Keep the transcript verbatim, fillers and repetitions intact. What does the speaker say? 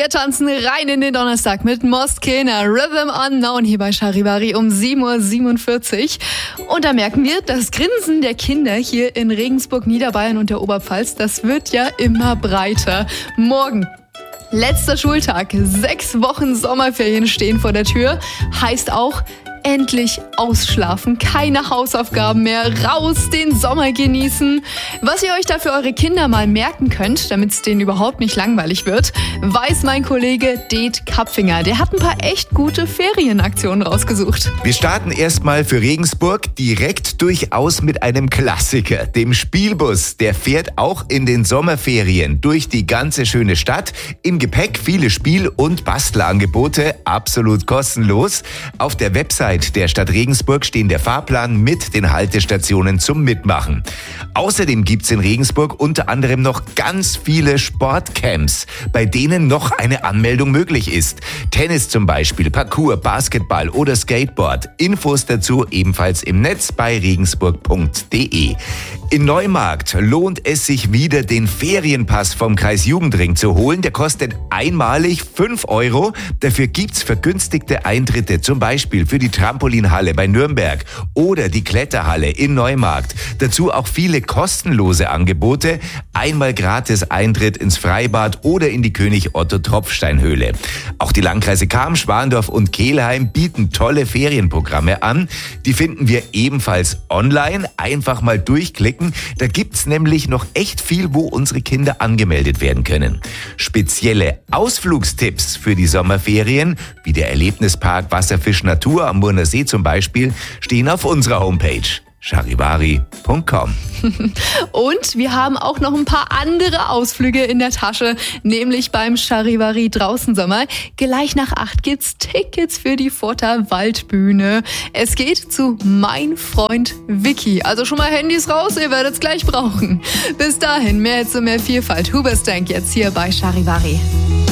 Wir tanzen rein in den Donnerstag mit Mostkena, Rhythm Unknown hier bei Charivari um sieben Uhr siebenundvierzig. Und da merken wir, das Grinsen der Kinder hier in Regensburg, Niederbayern und der Oberpfalz, das wird ja immer breiter. Morgen letzter Schultag, sechs Wochen Sommerferien stehen vor der Tür, heißt auch endlich ausschlafen, keine Hausaufgaben mehr, raus, den Sommer genießen. Was ihr euch da für eure Kinder mal merken könnt, damit es denen überhaupt nicht langweilig wird, weiß mein Kollege Det Kapfinger. Der hat ein paar echt gute Ferienaktionen rausgesucht. Wir starten erstmal für Regensburg direkt durchaus mit einem Klassiker, dem Spielbus. Der fährt auch in den Sommerferien durch die ganze schöne Stadt. Im Gepäck viele Spiel- und Bastelangebote, absolut kostenlos. Auf der Website der Stadt Regensburg stehen der Fahrplan mit den Haltestationen zum Mitmachen. Außerdem gibt's in Regensburg unter anderem noch ganz viele Sportcamps, bei denen noch eine Anmeldung möglich ist. Tennis zum Beispiel, Parkour, Basketball oder Skateboard. Infos dazu ebenfalls im Netz bei regensburg punkt de. In Neumarkt lohnt es sich wieder, den Ferienpass vom Kreis Jugendring zu holen. Der kostet einmalig fünf Euro. Dafür gibt's vergünstigte Eintritte, zum Beispiel für die Trampolinhalle bei Nürnberg oder die Kletterhalle in Neumarkt. Dazu auch viele kostenlose Angebote. Einmal gratis Eintritt ins Freibad oder in die König-Otto-Tropfsteinhöhle. Auch die Landkreise Cham, Schwandorf und Kelheim bieten tolle Ferienprogramme an. Die finden wir ebenfalls online. Einfach mal durchklicken. Da gibt's nämlich noch echt viel, wo unsere Kinder angemeldet werden können. Spezielle Ausflugstipps für die Sommerferien, wie der Erlebnispark Wasserfisch Natur am Murner See zum Beispiel, stehen auf unserer Homepage charivari punkt com. Und wir haben auch noch ein paar andere Ausflüge in der Tasche, nämlich beim Charivari Draußensommer. Gleich nach acht gibt's Tickets für die Furter Waldbühne. Es geht zu Mein Freund Vicky. Also schon mal Handys raus, ihr werdet's gleich brauchen. Bis dahin, mehr Hits und mehr Vielfalt. Huberstank jetzt hier bei Charivari.